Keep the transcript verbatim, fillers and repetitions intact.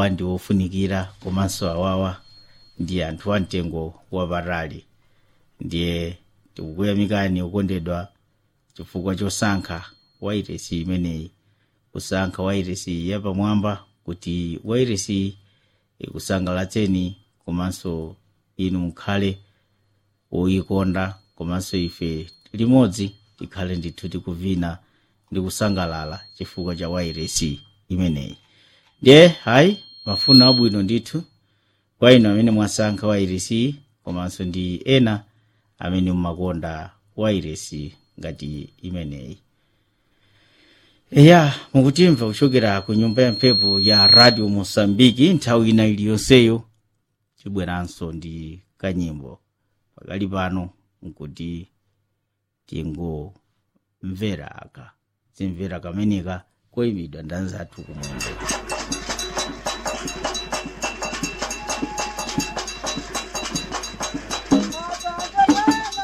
awawa ndi ofunikira komanso awawa ndi anthu a mtengo wapatali. Ndiye tikukuyamikani okondedwa chifukwa chosankha wairesi imeneyi, kusankha wairesi yapamwamba kuti wairesi ikusangalatseni komanso inu mukhale oyikonda, komanso ife limodzi tikhale ndithu tikuvina ndi kusangalala chifukwa cha wairesi imeneyi. Ndiye hayi mafuno abwino ndithu kwa inu amene mwasankha wairesi komanso ndi ena amene mumakonda wairesi ngati imeneyi. Eya, mukutimva kuchokera ku nyumba ya mphepo ya Radio Mosambiki. Nthawi ina iliyonseyo tibweranso ndi kanyimbo pakali pano nkuti tingomvera aka zimvera kameneka koyimidwa ndi anzathu kumwembe.